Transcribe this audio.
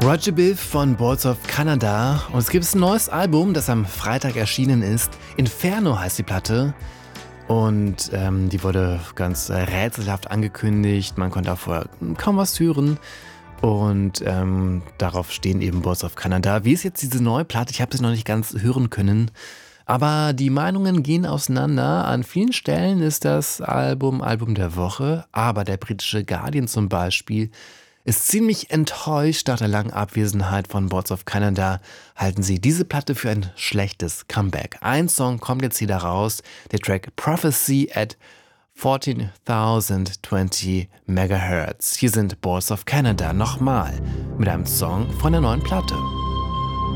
Roger Biv von Boards of Canada. Und es gibt ein neues Album, das am Freitag erschienen ist. Inferno heißt die Platte. Und die wurde ganz rätselhaft angekündigt. Man konnte auch vorher kaum was hören. Und darauf stehen eben Boards of Canada. Wie ist jetzt diese neue Platte? Ich habe sie noch nicht ganz hören können. Aber die Meinungen gehen auseinander. An vielen Stellen ist das Album der Woche. Aber der britische Guardian zum Beispiel ist ziemlich enttäuscht nach der langen Abwesenheit von Boards of Canada. Halten sie diese Platte für ein schlechtes Comeback. Ein Song kommt jetzt hier da raus, der Track Prophecy at 14,020 MHz. Hier sind Boards of Canada nochmal mit einem Song von der neuen Platte.